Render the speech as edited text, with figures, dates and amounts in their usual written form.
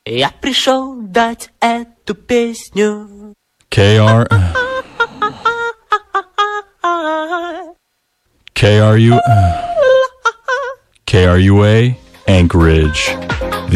Я пришел дать эту песню. KR... KRUA, Anchorage.